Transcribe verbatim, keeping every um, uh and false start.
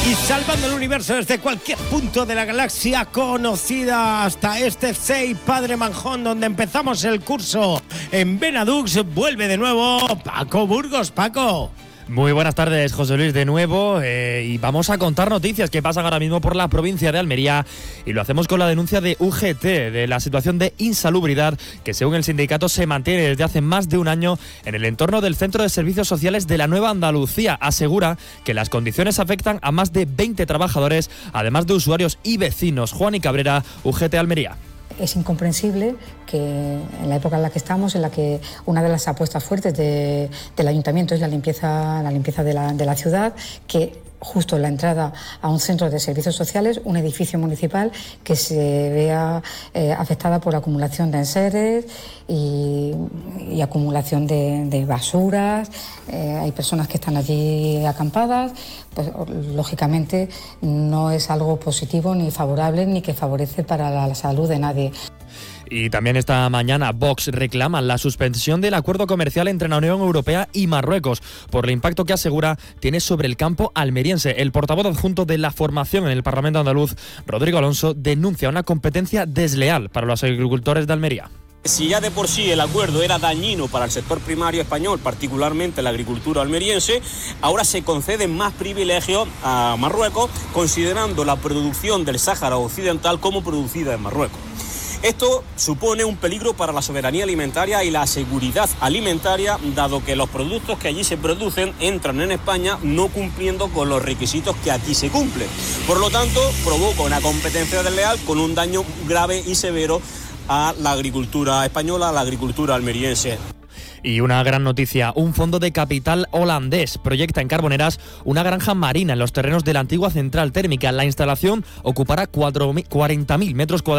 Y salvando el universo desde cualquier punto de la galaxia conocida hasta este Sey Padre Manjón, donde empezamos el curso en Benadux, vuelve de nuevo Paco Burgos. Paco. Muy buenas tardes, José Luis, de nuevo, eh, y vamos a contar noticias que pasan ahora mismo por la provincia de Almería, y lo hacemos con la denuncia de U G T, de la situación de insalubridad que según el sindicato se mantiene desde hace más de un año en el entorno del Centro de Servicios Sociales de la Nueva Andalucía. Asegura que las condiciones afectan a más de veinte trabajadores, además de usuarios y vecinos. Juan y Cabrera, U G T Almería. Es incomprensible que en la época en la que estamos, en la que una de las apuestas fuertes de, del ayuntamiento es la limpieza, la limpieza de la, de la ciudad, que justo en la entrada a un centro de servicios sociales, un edificio municipal, que se vea eh, afectada por acumulación de enseres y, y acumulación de, de basuras. Eh, hay personas que están allí acampadas. Pues lógicamente no es algo positivo ni favorable ni que favorece para la, la salud de nadie. Y también esta mañana Vox reclama la suspensión del acuerdo comercial entre la Unión Europea y Marruecos por el impacto que asegura tiene sobre el campo almeriense. El portavoz adjunto de la formación en el Parlamento andaluz, Rodrigo Alonso, denuncia una competencia desleal para los agricultores de Almería. Si ya de por sí el acuerdo era dañino para el sector primario español, particularmente la agricultura almeriense, ahora se conceden más privilegios a Marruecos, considerando la producción del Sáhara Occidental como producida en Marruecos. Esto supone un peligro para la soberanía alimentaria y la seguridad alimentaria, dado que los productos que allí se producen entran en España no cumpliendo con los requisitos que aquí se cumplen. Por lo tanto, provoca una competencia desleal con un daño grave y severo a la agricultura española, a la agricultura almeriense. Y una gran noticia, un fondo de capital holandés proyecta en Carboneras una granja marina en los terrenos de la antigua central térmica. La instalación ocupará cuarenta mil metros cuadrados